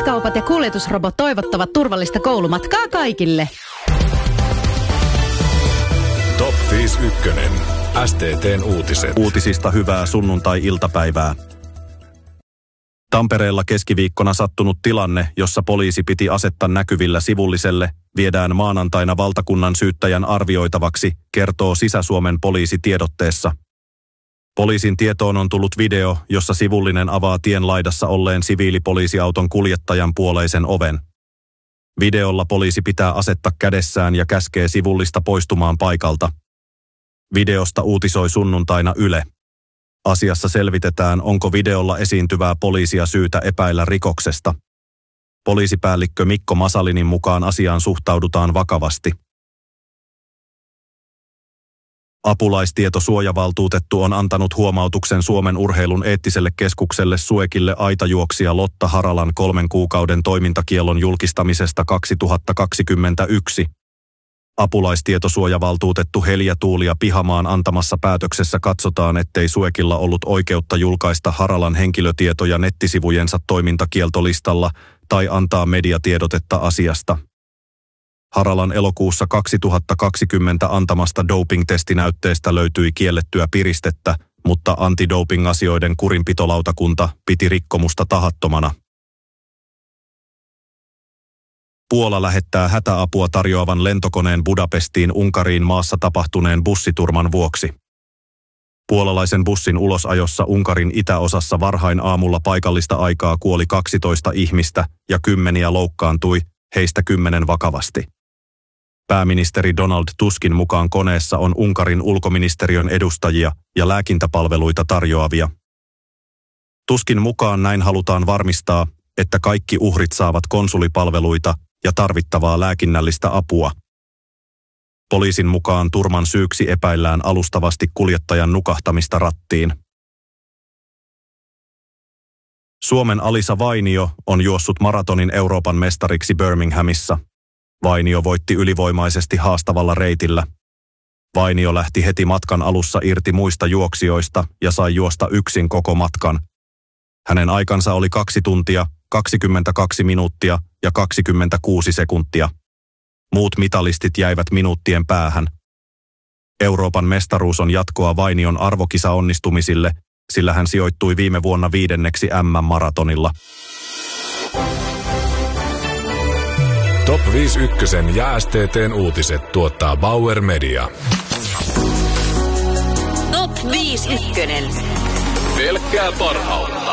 K-kaupat ja kuljetusrobot toivottavat turvallista koulumatkaa kaikille. Top 51. STT:n uutiset. Uutisista hyvää sunnuntai-iltapäivää. Tampereella keskiviikkona sattunut tilanne, jossa poliisi piti asetta näkyvillä sivulliselle, viedään maanantaina valtakunnan syyttäjän arvioitavaksi, kertoo Sisä-Suomen poliisi tiedotteessa. Poliisin tietoon on tullut video, jossa sivullinen avaa tien laidassa olleen siviilipoliisiauton kuljettajan puoleisen oven. Videolla poliisi pitää asetta kädessään ja käskee sivullista poistumaan paikalta. Videosta uutisoi sunnuntaina Yle. Asiassa selvitetään, onko videolla esiintyvää poliisia syytä epäillä rikoksesta. Poliisipäällikkö Mikko Masalinin mukaan asiaan suhtaudutaan vakavasti. Apulaistietosuojavaltuutettu on antanut huomautuksen Suomen urheilun eettiselle keskukselle SUEKille aitajuoksija Lotta Haralan 3 kuukauden toimintakiellon julkistamisesta 2021. Apulaistietosuojavaltuutettu Helja Tuulia Pihamaan antamassa päätöksessä katsotaan, ettei SUEKilla ollut oikeutta julkaista Haralan henkilötietoja nettisivujensa toimintakieltolistalla tai antaa mediatiedotetta asiasta. Haralan elokuussa 2020 antamasta doping-testinäytteestä löytyi kiellettyä piristettä, mutta antidoping-asioiden kurinpitolautakunta piti rikkomusta tahattomana. Puola lähettää hätäapua tarjoavan lentokoneen Budapestiin Unkariin maassa tapahtuneen bussiturman vuoksi. Puolalaisen bussin ulosajossa Unkarin itäosassa varhain aamulla paikallista aikaa kuoli 12 ihmistä ja 10 loukkaantui, heistä 10 vakavasti. Pääministeri Donald Tuskin mukaan koneessa on Unkarin ulkoministeriön edustajia ja lääkintäpalveluita tarjoavia. Tuskin mukaan näin halutaan varmistaa, että kaikki uhrit saavat konsulipalveluita ja tarvittavaa lääkinnällistä apua. Poliisin mukaan turman syyksi epäillään alustavasti kuljettajan nukahtamista rattiin. Suomen Alisa Vainio on juossut maratonin Euroopan mestariksi Birminghamissa. Vainio voitti ylivoimaisesti haastavalla reitillä. Vainio lähti heti matkan alussa irti muista juoksijoista ja sai juosta yksin koko matkan. Hänen aikansa oli 2 tuntia, 22 minuuttia ja 26 sekuntia. Muut mitalistit jäivät minuuttien päähän. Euroopan mestaruus on jatkoa Vainion arvokisaonnistumisille, sillä hän sijoittui viime vuonna 5. MM-maratonilla. Top 51 ja STT:n uutiset tuottaa Bauer Media. Top 51. Pelkkää parhautta.